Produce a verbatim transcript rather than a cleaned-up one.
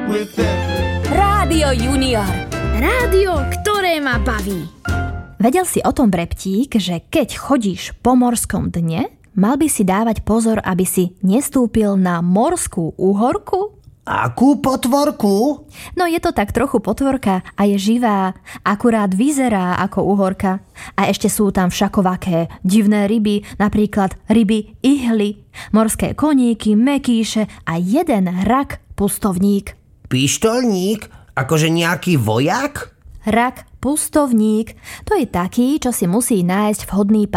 Rádio Junior. Rádio, ktoré ma baví. Vedel si o tom Breptík, že keď chodíš po morskom dne, mal by si dávať pozor, aby si nestúpil na morskú úhorku? Akú potvorku? No je to tak trochu potvorka a je živá, akurát vyzerá ako uhorka. A ešte sú tam všakovaké divné ryby, napríklad ryby ihly, morské koníky, mekíše a jeden rak pustovník. Pištolník? Akože nejaký vojak? Rak pustovník, to je taký, čo si musí nájsť vhodný